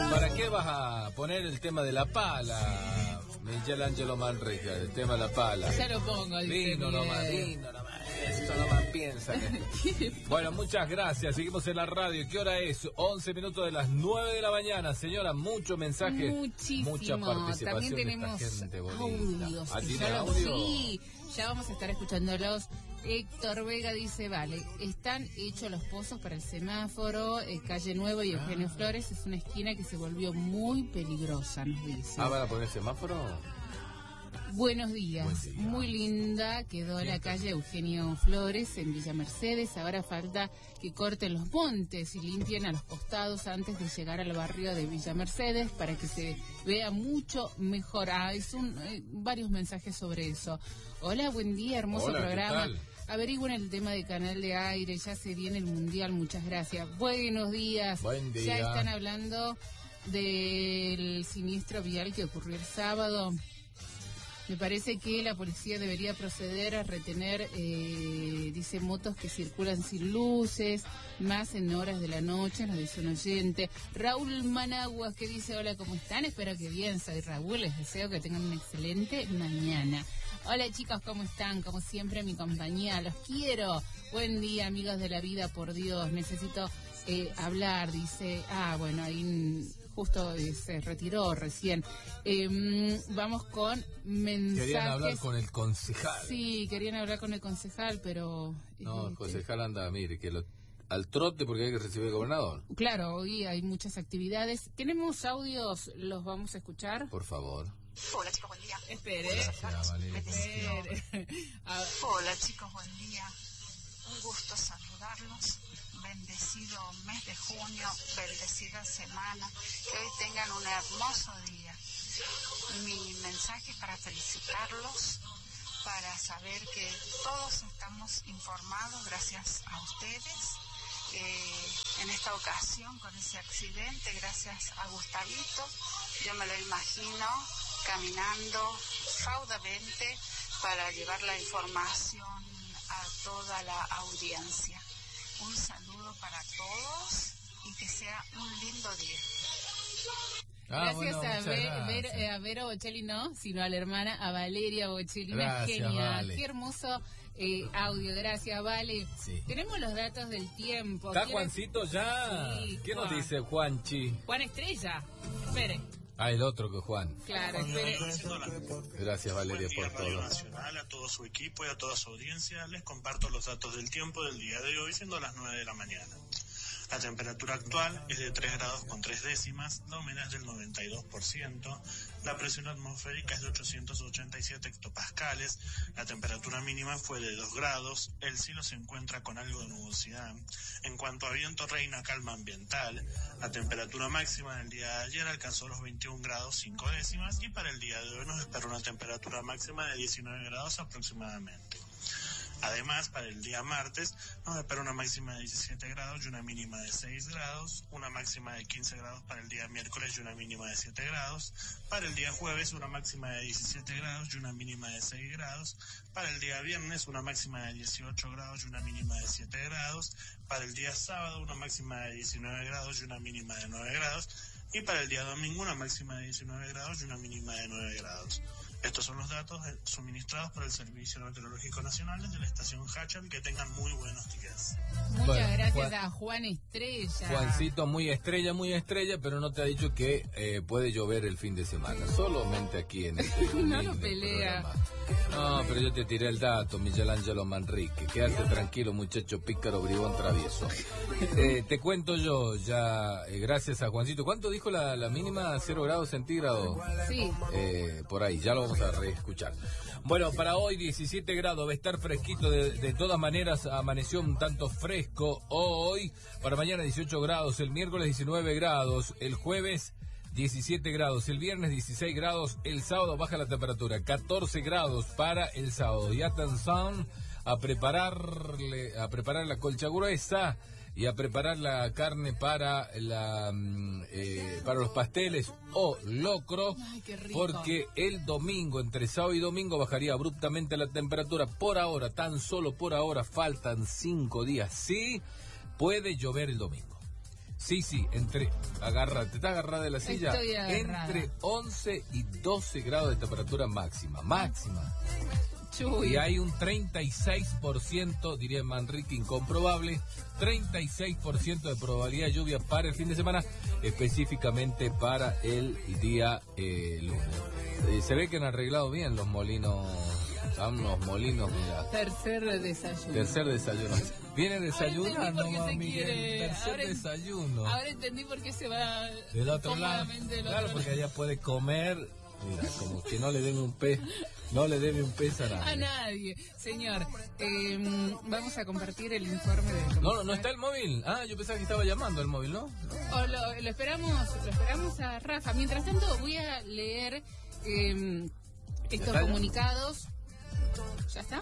¿Para qué vas a poner el tema de la pala? Michelangelo Manrique, el tema de la pala. Ya lo pongo, dice vino nomás, eso nomás piensa. Bueno, muchas gracias, seguimos en la radio. ¿Qué hora es? 11 minutos de las 9 de la mañana. Señora, mucho mensaje, muchísimo. Mucha participación. También tenemos de esta gente audios. ¿Tiene audio? Sí, ya vamos a estar escuchándolos. Héctor Vega dice, vale, están hechos los pozos para el semáforo, calle Nuevo y Eugenio Flores, es una esquina que se volvió muy peligrosa, nos dice. ¿Van a poner semáforo? Buenos días. Muy linda quedó la calle Eugenio Flores en Villa Mercedes. Ahora falta que corten los montes y limpien a los costados antes de llegar al barrio de Villa Mercedes para que se vea mucho mejor. Varios mensajes sobre eso. Hola, buen día, hermoso programa. ¿Qué tal? Averigüen el tema de Canal de Aire, ya se viene el Mundial, muchas gracias. Buenos días. Buen día. Ya están hablando del siniestro vial que ocurrió el sábado. Me parece que la policía debería proceder a retener, dice, motos que circulan sin luces, más en horas de la noche, nos dice un oyente. Raúl Managuas, que dice, hola, ¿cómo están? Espero que bien, soy Raúl, les deseo que tengan una excelente mañana. Hola chicos, ¿cómo están? Como siempre, mi compañía, los quiero. Buen día, amigos de la vida, por Dios, necesito hablar, dice. Bueno, ahí justo se retiró recién. Vamos con mensajes. Querían hablar con el concejal. Sí, querían hablar con el concejal, pero... No, el concejal anda, mire, al trote porque hay que recibir el gobernador. Claro, hoy hay muchas actividades. Tenemos audios, los vamos a escuchar. Por favor. Hola chicos, buen día. Espere. Hola chicos, buen día. Un gusto saludarlos. Bendecido mes de junio, bendecida semana. Que hoy tengan un hermoso día. Mi mensaje para felicitarlos, para saber que todos estamos informados gracias a ustedes. En esta ocasión con ese accidente, gracias a Gustavito, yo me lo imagino caminando raudamente para llevar la información a toda la audiencia. Un saludo para todos y que sea un lindo día. Gracias a Vero Bocelli, no, sino a la hermana, a Valeria Bocelli, una genia. Vale. Qué hermoso audio, gracias, Vale. Sí. Tenemos los datos del tiempo. ¿Está Juancito ya? Sí, ¿Qué Juan. nos dice Juanchi? Juan Estrella, espere. El otro que Juan. Claro, espere. Gracias, Valeria, por todo. Nacional, a todo su equipo y a toda su audiencia, les comparto los datos del tiempo del día de hoy, siendo las 9 de la mañana. La temperatura actual es de 3 grados con 3 décimas, la humedad es del 92%, la presión atmosférica es de 887 hectopascales, la temperatura mínima fue de 2 grados, el cielo se encuentra con algo de nubosidad. En cuanto a viento, reina calma ambiental. La temperatura máxima del día de ayer alcanzó los 21 grados 5 décimas y para el día de hoy nos espera una temperatura máxima de 19 grados aproximadamente. Además, para el día martes nos espera una máxima de 17 grados y una mínima de 6 grados, una máxima de 15 grados para el día miércoles y una mínima de 7 grados, para el día jueves una máxima de 17 grados y una mínima de 6 grados, para el día viernes una máxima de 18 grados y una mínima de 7 grados, para el día sábado una máxima de 19 grados y una mínima de 9 grados, y para el día domingo una máxima de 19 grados y una mínima de 9 grados. Estos son los datos suministrados por el Servicio Meteorológico Nacional desde la estación Hachal. Que tengan muy buenos días. Muchas gracias a Juan Estrella. Juancito, muy estrella, pero no te ha dicho que puede llover el fin de semana. Solamente aquí en este No lo pelea. programa. No, pero yo te tiré el dato, Michelangelo Manrique. Quédate tranquilo, muchacho pícaro, bribón travieso. Te cuento yo, ya, gracias a Juancito. ¿Cuánto dijo la mínima? 0 grados centígrados. Sí. Por ahí, ya lo vamos a reescuchar. Bueno, para hoy 17 grados, va a estar fresquito, de todas maneras amaneció un tanto fresco hoy, para mañana 18 grados, el miércoles 19 grados, el jueves 17 grados, el viernes 16 grados, el sábado baja la temperatura, 14 grados para el sábado. Ya están a preparar la colcha gruesa y a preparar la carne para los pasteles o locro. Ay, qué rico. Porque el domingo, entre sábado y domingo, bajaría abruptamente la temperatura. Por ahora, tan solo por ahora, faltan 5 días. Sí, puede llover el domingo. Sí, te está agarrada de la silla. Estoy agarrada. Entre 11 y 12 grados de temperatura máxima. Chuy. Y hay un 36%, diría Manrique, incomprobable, 36% de probabilidad de lluvia para el fin de semana, específicamente para el día lunes. Se ve que han arreglado bien los molinos. Están los molinos, mira. Tercer desayuno. Viene desayunando, Ahora entendí por qué se Miguel. quiere. Tercer desayuno. Ahora entendí por qué se va Del otro lado. cómodamente del Claro, otro porque lado. allá puede comer. Mira, como que no le debe un pez a nadie. A nadie. Señor, vamos a compartir el informe de... No está el móvil. Ah, yo pensaba que estaba llamando al móvil, ¿no? O lo esperamos a Rafa. Mientras tanto, voy a leer estos ¿Ya? comunicados. ¿Ya está?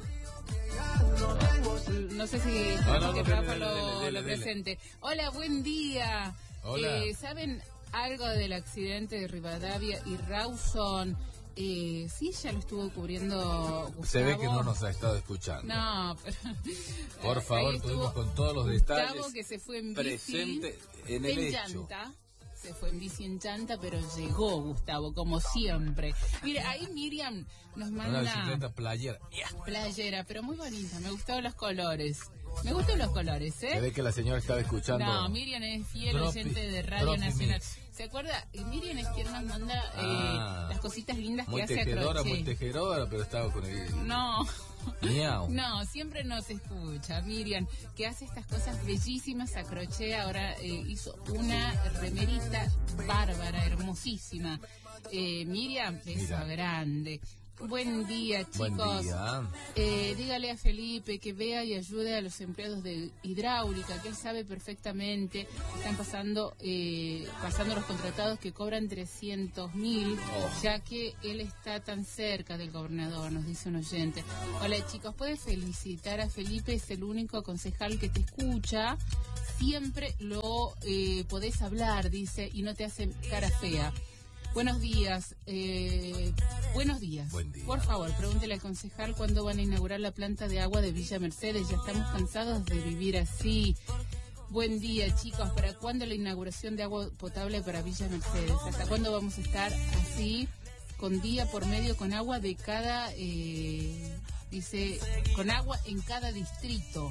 No sé si No, que dele, Rafa dele. lo presente. Hola, buen día. Hola. ¿Saben algo del accidente de Rivadavia y Rawson? Sí, ya lo estuvo cubriendo Gustavo. Se ve que no nos ha estado escuchando. No, pero... Por favor, ahí estuvo tuvimos con todos los Gustavo, detalles que se fue en presente en el en hecho. llanta. Se fue en bici en llanta, pero llegó Gustavo, como siempre. Mire, ahí Miriam nos manda... Una bicicleta playera. Playera, pero muy bonita. Me gustaron los colores. Me gustan los colores, Se ve que la señora estaba escuchando. No, Miriam es fiel Tropi- oyente de Radio Tropi Nacional. Mix. ¿Se acuerda? Y Miriam es quien nos manda las cositas lindas muy que hace a tejedora, crochet. muy tejedora, pero estaba con el... No. Miau. No, siempre nos escucha. Miriam, que hace estas cosas bellísimas a crochet. Ahora hizo una remerita bárbara, hermosísima. Miriam, beso Mira. grande. Buen día, chicos. Buen día. Dígale a Felipe que vea y ayude a los empleados de hidráulica, que él sabe perfectamente. Están pasando los contratados que cobran 300.000, ya que él está tan cerca del gobernador, nos dice un oyente. Hola, chicos, ¿puedes felicitar a Felipe? Es el único concejal que te escucha. Siempre lo podés hablar, dice, y no te hace cara fea. Buenos días. Buenos días. Buen día. Por favor, pregúntele al concejal cuándo van a inaugurar la planta de agua de Villa Mercedes. Ya estamos cansados de vivir así. Buen día, chicos. ¿Para cuándo la inauguración de agua potable para Villa Mercedes? ¿Hasta cuándo vamos a estar así, con día por medio, con agua de cada... dice, con agua en cada distrito?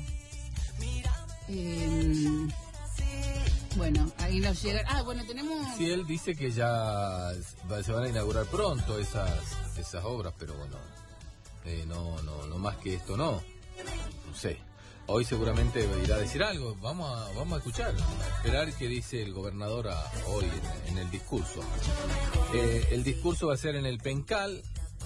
Bueno, ahí nos llega. Ah, bueno, tenemos... Sí, él dice que ya se van a inaugurar pronto esas obras, pero bueno, no más que esto no sé. Hoy seguramente irá a decir algo. Vamos a escuchar, a esperar qué dice el gobernador hoy en el discurso. El discurso va a ser en el Pencal,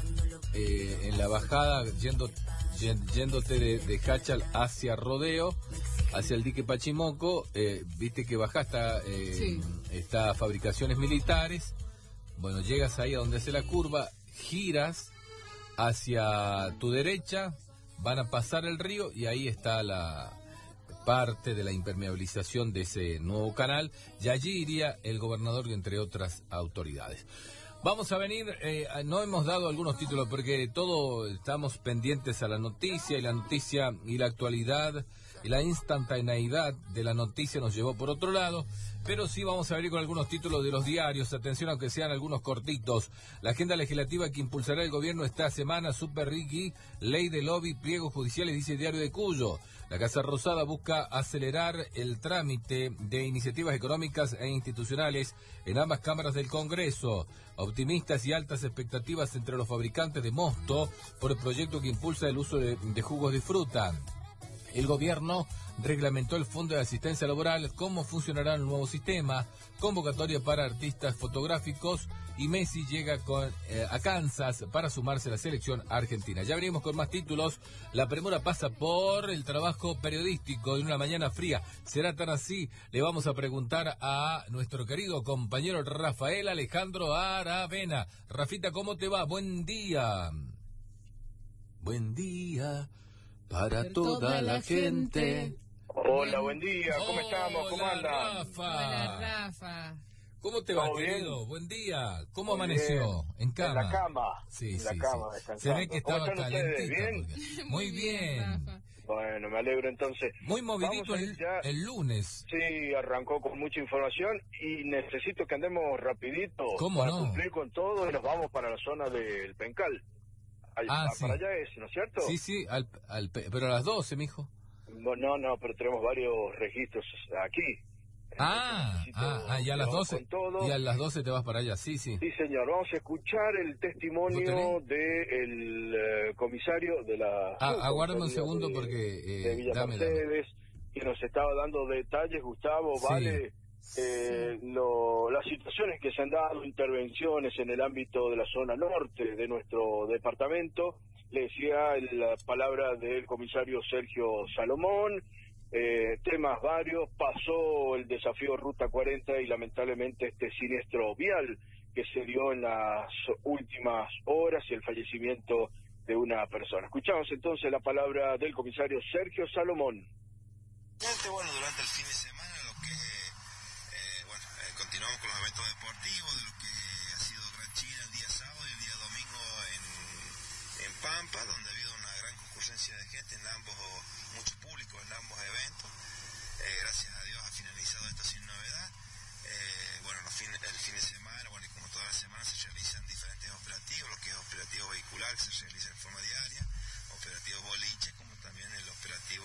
en la bajada, yéndote de Hachal hacia Rodeo, hacia el dique Pachimoco. Viste que baja Sí. está Fabricaciones Militares. Bueno, llegas ahí a donde hace la curva, giras hacia tu derecha, van a pasar el río y ahí está la parte de la impermeabilización de ese nuevo canal, y allí iría el gobernador, entre otras autoridades. Vamos a venir, no hemos dado algunos títulos porque estamos pendientes a la noticia y la actualidad y la instantaneidad de la noticia nos llevó por otro lado, pero sí vamos a venir con algunos títulos de los diarios. Atención, aunque sean algunos cortitos. La agenda legislativa que impulsará el gobierno esta semana: Super Ricky, ley de lobby, pliegos judiciales, dice Diario de Cuyo. La Casa Rosada busca acelerar el trámite de iniciativas económicas e institucionales en ambas cámaras del Congreso. Optimistas y altas expectativas entre los fabricantes de mosto por el proyecto que impulsa el uso de jugos de fruta. El gobierno reglamentó el Fondo de Asistencia Laboral, cómo funcionará el nuevo sistema, convocatoria para artistas fotográficos, y Messi llega a Kansas para sumarse a la selección argentina. Ya venimos con más títulos. La premura pasa por el trabajo periodístico de una mañana fría. ¿Será tan así? Le vamos a preguntar a nuestro querido compañero Rafael Alejandro Aravena. Rafita, ¿cómo te va? Buen día. Buen día para toda la gente. Hola, buen día, ¿cómo estamos? ¿Cómo Hola, andan? Rafa. Hola, Rafa. ¿Cómo te va, ¿Todo bien? querido? Buen día. ¿Cómo Muy amaneció? bien. ¿En cama? En la cama. Sí, en la sí, cama, sí. descansando. Se ve que ¿Cómo estaba están ustedes? calentito. ¿Bien? Porque- Muy bien. Rafa. Bueno, me alegro entonces. Muy movidito Vamos a ir ya. el lunes. Sí, arrancó con mucha información y necesito que andemos rapidito ¿Cómo para no? cumplir con todo y nos vamos para la zona del Pencal. Sí. Para allá es, ¿no es cierto? Sí, sí, pero a las 12, mijo. No, pero tenemos varios registros aquí. Y a las vamos 12. con todo. Y a las 12 te vas para allá, sí, sí. Sí, señor. Vamos a escuchar el ¿Vos testimonio tenés? del comisario de la... Aguárdame un subcomisaría segundo de porque... Villa dame. Mercedes, que nos estaba dando detalles, Gustavo, Sí. vale, las situaciones que se han dado, intervenciones en el ámbito de la zona norte de nuestro departamento. Le decía la palabra del comisario Sergio Salomón, temas varios, pasó el desafío Ruta 40 y lamentablemente este siniestro vial que se dio en las últimas horas y el fallecimiento de una persona. Escuchamos entonces la palabra del comisario Sergio Salomón. Bueno, durante el fin de semana lo que continuamos con los eventos deportivos de lo que ha sido Gran China el día sábado y el día domingo en Pampa, donde ha habido una gran concurrencia de gente en ambos, mucho público en ambos eventos. Gracias a Dios ha finalizado esto sin novedad. El fin de semana, y como todas las semanas, se realizan diferentes operativos, lo que es operativo vehicular, que se realiza en forma diaria, operativo boliche, como también el operativo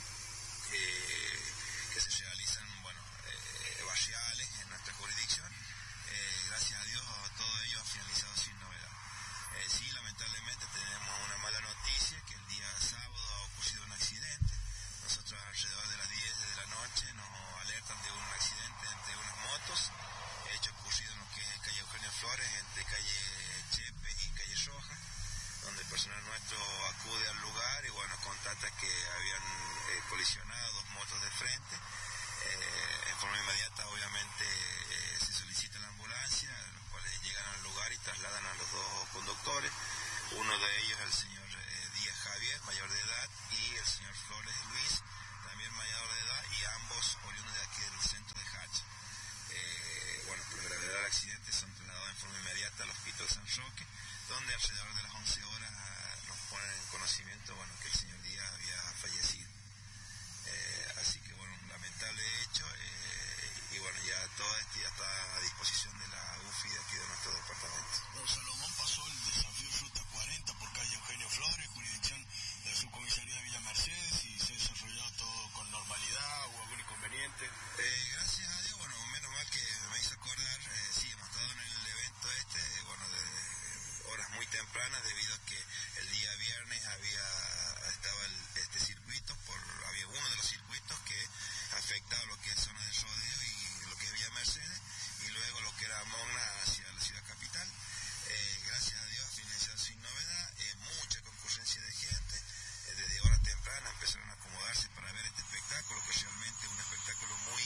que se realizan, barriales en nuestra jurisdicción. Gracias a Dios todo ello ha finalizado sin novedad. Sí, lamentablemente tenemos una mala noticia, que el día sábado ha ocurrido un accidente. Nosotros alrededor de las 10 de la noche nos alertan de un accidente entre unas motos, hecho ocurrido en lo que es calle Eugenio Flores, entre calle Chepe y calle Roja, donde el personal nuestro acude al lugar y constata que habían colisionado dos motos de frente. En forma inmediata, obviamente, se solicita la ambulancia, los cuales llegan al lugar y trasladan a los dos conductores. Uno de ellos es el señor Díaz Javier, mayor de edad, y el señor Flores Luis, también mayor de edad, y ambos oriundos de aquí del centro de Hacha. Por la gravedad del accidente son trasladados en forma inmediata al Hospital San Roque, donde alrededor de las 11 horas nos ponen en conocimiento que el señor Díaz había fallecido. Así que un lamentable hecho, ya todo esto ya está a disposición de la UFI de aquí de nuestro departamento. Salomón pasó el desafío Ruta 40 por calle Eugenio Flores, jurisdicción de la subcomisaría de Villa Mercedes, y se ha desarrollado todo con normalidad o algún inconveniente. Gracias a Dios, menos mal que me hizo acordar, sí, hemos estado en el evento de horas muy tempranas, debido a que el día viernes estaba este circuito, había uno de los circuitos que afectaba lo que es zona de rodeo y lo que es Villa Mercedes, y luego lo que era Mogna hacia la ciudad capital. Gracias a Dios, finalizado sin novedad, mucha concurrencia de gente, desde horas tempranas empezaron a acomodarse para ver este espectáculo, que es realmente un espectáculo muy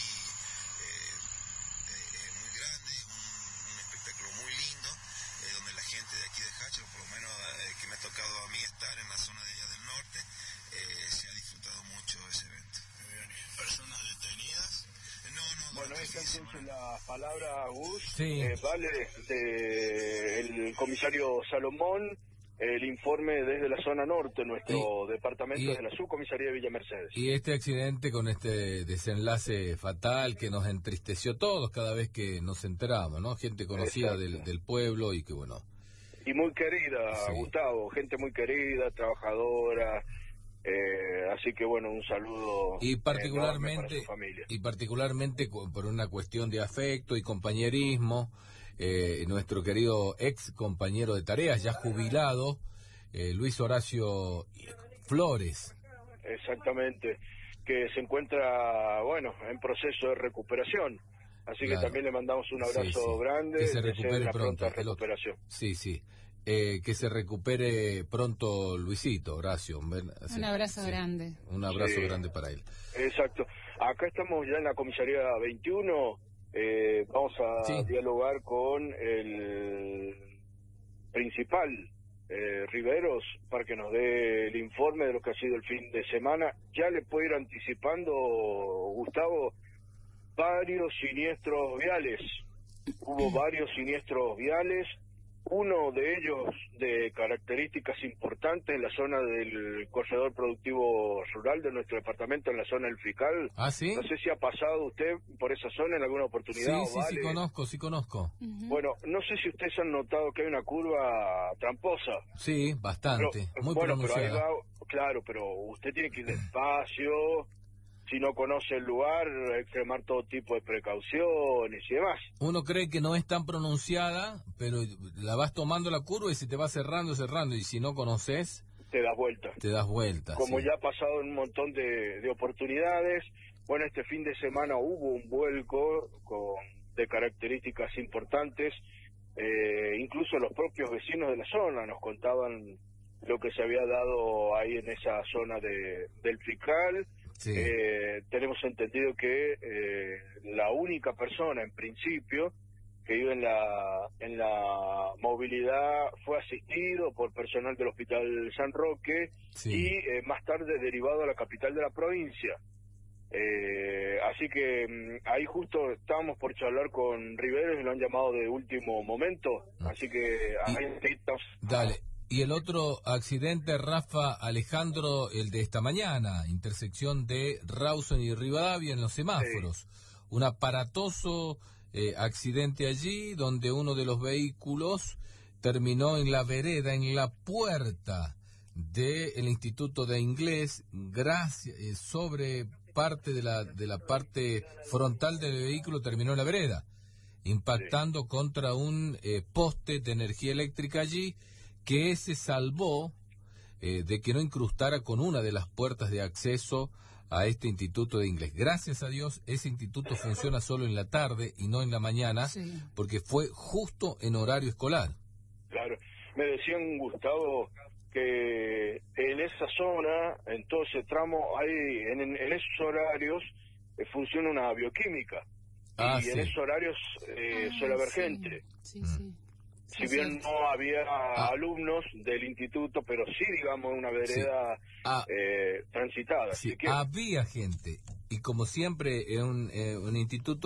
grande, un espectáculo muy lindo, donde la gente de aquí de Hacha, por lo menos que me ha tocado a mí estar en la zona de allá del norte, se ha disfrutado mucho ese evento. ¿Personas detenidas? No. Esta entonces la palabra, Gus, Sí. vale, del comisario Salomón, el informe desde la zona norte, nuestro departamento de la subcomisaría de Villa Mercedes. Y este accidente con este desenlace fatal que nos entristeció a todos cada vez que nos enteramos, ¿no? Gente conocida del pueblo y que Y muy querida, Sí. Gustavo, gente muy querida, trabajadora, así que un saludo y enorme para particularmente su familia. por una cuestión de afecto y compañerismo, nuestro querido ex compañero de tareas ya jubilado, Luis Horacio Flores. Exactamente, que se encuentra, en proceso de recuperación. Así Claro. que también le mandamos un abrazo Sí. grande. Que se deseo recupere una pronto. pronta recuperación. Sí. Que se recupere pronto Luisito, Horacio. Sí, Un abrazo sí. grande. Un abrazo Sí. grande para él. Exacto. Acá estamos ya en la comisaría 21. Vamos a dialogar con el principal, Riveros, para que nos dé el informe de lo que ha sido el fin de semana. Ya le puedo ir anticipando, Gustavo, varios siniestros viales. hubo varios siniestros viales, uno de ellos de características importantes en la zona del corredor productivo rural de nuestro departamento, en la zona del Fiscal. ¿Ah, sí? No sé si ha pasado usted por esa zona en alguna oportunidad. Sí, sí conozco. Bueno, no sé si ustedes han notado que hay una curva tramposa. Sí, bastante, muy pronunciada. Pero ahí va, claro, pero usted tiene que ir despacio. Si no conoce el lugar, extremar todo tipo de precauciones y demás. Uno cree que no es tan pronunciada, pero la vas tomando la curva y se te va cerrando, y si no conoces... Te das vuelta. Como sí. ya ha pasado en un montón de oportunidades. Bueno, este fin de semana hubo un vuelco de características importantes. Incluso los propios vecinos de la zona nos contaban lo que se había dado ahí en esa zona del Fiscal. Sí. Tenemos entendido que la única persona, en principio, que iba en la movilidad fue asistido por personal del Hospital San Roque. Sí. Y más tarde derivado a la capital de la provincia. Así que ahí justo estábamos por charlar con Riveros y lo han llamado de último momento. Así que ahí estamos. Dale. Y el otro accidente, Rafa Alejandro, el de esta mañana, intersección de Rawson y Rivadavia en los semáforos. Sí. Un aparatoso accidente allí, donde uno de los vehículos terminó en la vereda, en la puerta del Instituto de Inglés, sobre parte de la parte frontal del vehículo terminó en la vereda, impactando sí. contra un poste de energía eléctrica allí, que se salvó de que no incrustara con una de las puertas de acceso a este Instituto de Inglés. Gracias a Dios, ese instituto funciona solo en la tarde y no en la mañana, sí. porque fue justo en horario escolar. Claro, me decían, Gustavo, que en esa zona, en todo ese tramo, hay en esos horarios funciona una bioquímica. Y sí. en esos horarios suele haber gente. Sí. Si bien no había alumnos del instituto, pero sí, digamos, una vereda transitada. Sí, así que... había gente. Y como siempre, en un instituto